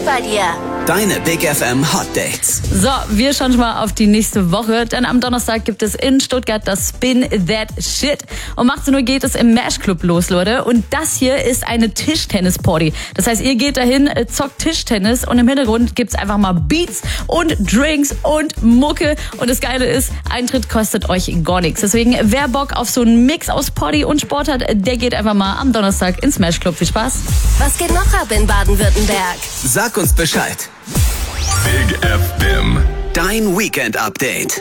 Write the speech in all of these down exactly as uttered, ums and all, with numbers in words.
bei dir. Deine Big F M Hot Dates. So, wir schauen schon mal auf die nächste Woche, denn am Donnerstag gibt es in Stuttgart das Spin That Shit. Um achtzehn Uhr geht es im Mesh Club los, Leute. Und das hier ist eine Tischtennis-Party. Das heißt, ihr geht dahin, zockt Tischtennis und im Hintergrund gibt's einfach mal Beats und Drinks und Mucke. Und das Geile ist, Eintritt kostet euch gar nichts. Deswegen, wer Bock auf so einen Mix aus Party und Sport hat, der geht einfach mal am Donnerstag ins Mesh Club. Viel Spaß. Was geht noch ab in Baden-Württemberg? Sag uns Bescheid. Big F M. Dein Weekend-Update.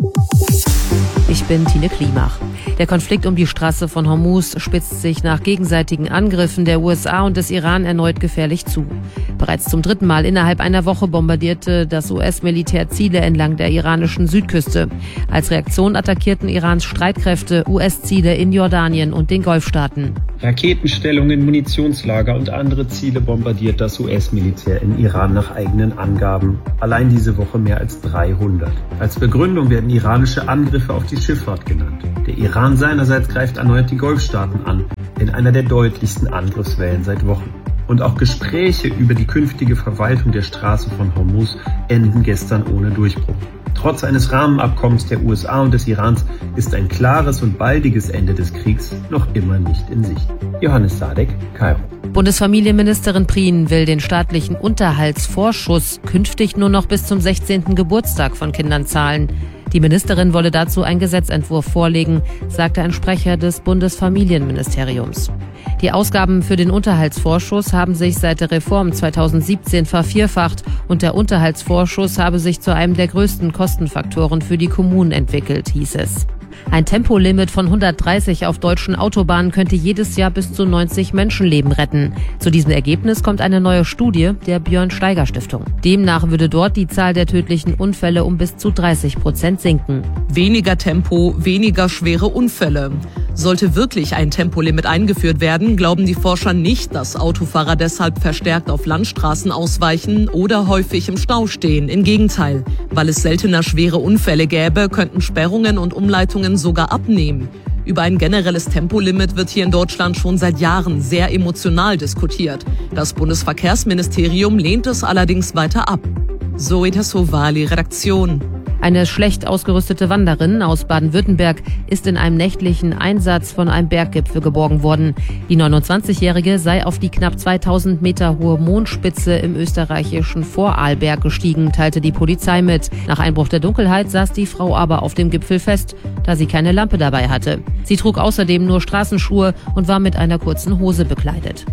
Ich bin Tine Klimach. Der Konflikt um die Straße von Hormuz spitzt sich nach gegenseitigen Angriffen der U S A und des Iran erneut gefährlich zu. Bereits zum dritten Mal innerhalb einer Woche bombardierte das U S-Militär Ziele entlang der iranischen Südküste. Als Reaktion attackierten Irans Streitkräfte U S-Ziele in Jordanien und den Golfstaaten. Raketenstellungen, Munitionslager und andere Ziele bombardiert das U S-Militär in Iran nach eigenen Angaben. Allein diese Woche mehr als dreihundert. Als Begründung werden iranische Angriffe auf die Schifffahrt genannt. Der Iran seinerseits greift erneut die Golfstaaten an, in einer der deutlichsten Angriffswellen seit Wochen. Und auch Gespräche über die künftige Verwaltung der Straße von Hormuz enden gestern ohne Durchbruch. Trotz eines Rahmenabkommens der U S A und des Irans ist ein klares und baldiges Ende des Kriegs noch immer nicht in Sicht. Johannes Sadek, Kairo. Bundesfamilienministerin Prien will den staatlichen Unterhaltsvorschuss künftig nur noch bis zum sechzehnten Geburtstag von Kindern zahlen. Die Ministerin wolle dazu einen Gesetzentwurf vorlegen, sagte ein Sprecher des Bundesfamilienministeriums. Die Ausgaben für den Unterhaltsvorschuss haben sich seit der Reform zweitausendsiebzehn vervierfacht und der Unterhaltsvorschuss habe sich zu einem der größten Kostenfaktoren für die Kommunen entwickelt, hieß es. Ein Tempolimit von hundertdreißig auf deutschen Autobahnen könnte jedes Jahr bis zu neunzig Menschenleben retten. Zu diesem Ergebnis kommt eine neue Studie der Björn-Steiger-Stiftung. Demnach würde dort die Zahl der tödlichen Unfälle um bis zu dreißig Prozent sinken. Weniger Tempo, weniger schwere Unfälle. Sollte wirklich ein Tempolimit eingeführt werden, glauben die Forscher nicht, dass Autofahrer deshalb verstärkt auf Landstraßen ausweichen oder häufig im Stau stehen. Im Gegenteil, weil es seltener schwere Unfälle gäbe, könnten Sperrungen und Umleitungen sogar abnehmen. Über ein generelles Tempolimit wird hier in Deutschland schon seit Jahren sehr emotional diskutiert. Das Bundesverkehrsministerium lehnt es allerdings weiter ab. Zoe Tassovali, Redaktion. Eine schlecht ausgerüstete Wanderin aus Baden-Württemberg ist in einem nächtlichen Einsatz von einem Berggipfel geborgen worden. Die neunundzwanzigjährige sei auf die knapp zweitausend Meter hohe Mondspitze im österreichischen Vorarlberg gestiegen, teilte die Polizei mit. Nach Einbruch der Dunkelheit saß die Frau aber auf dem Gipfel fest, da sie keine Lampe dabei hatte. Sie trug außerdem nur Straßenschuhe und war mit einer kurzen Hose bekleidet.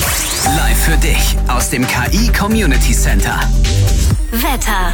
Live für dich aus dem K I Community Center. Wetter.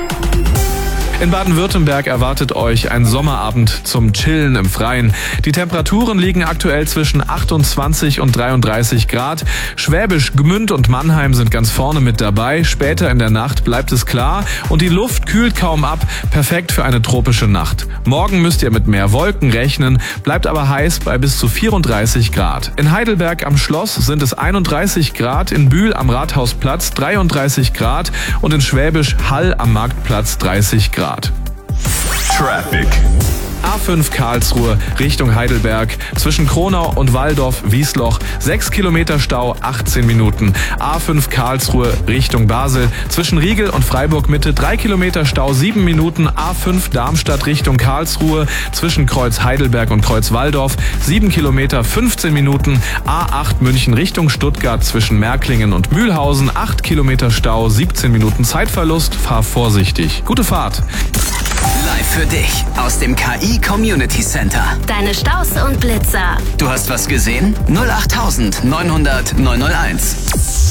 In Baden-Württemberg erwartet euch ein Sommerabend zum Chillen im Freien. Die Temperaturen liegen aktuell zwischen achtundzwanzig und dreiunddreißig Grad. Schwäbisch Gmünd und Mannheim sind ganz vorne mit dabei. Später in der Nacht bleibt es klar und die Luft kühlt kaum ab. Perfekt für eine tropische Nacht. Morgen müsst ihr mit mehr Wolken rechnen, bleibt aber heiß bei bis zu vierunddreißig Grad. In Heidelberg am Schloss sind es einunddreißig Grad, in Bühl am Rathausplatz dreiunddreißig Grad und in Schwäbisch Hall am Marktplatz dreißig Grad. Traffic. A A fünf Karlsruhe Richtung Heidelberg. Zwischen Kronau und Walldorf-Wiesloch sechs Kilometer Stau, achtzehn Minuten. A fünf Karlsruhe Richtung Basel. Zwischen Riegel und Freiburg-Mitte drei Kilometer Stau, sieben Minuten. A fünf Darmstadt Richtung Karlsruhe. Zwischen Kreuz Heidelberg und Kreuz Walldorf sieben Kilometer, fünfzehn Minuten. A acht München Richtung Stuttgart zwischen Märklingen und Mühlhausen acht Kilometer Stau, siebzehn Minuten Zeitverlust. Fahr vorsichtig. Gute Fahrt. Live für dich aus dem K I Community Center. Deine Staus und Blitzer. Du hast was gesehen? null acht neun null null neun null eins.